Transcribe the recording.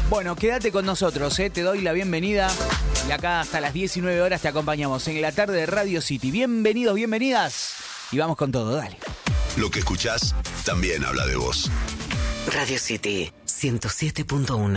Bueno, quédate con nosotros, te doy la bienvenida. Y acá hasta las 19 horas te acompañamos en la tarde de Radio City. Bienvenidos, bienvenidas. Y vamos con todo, dale. Lo que escuchás también habla de vos. Radio City 107.1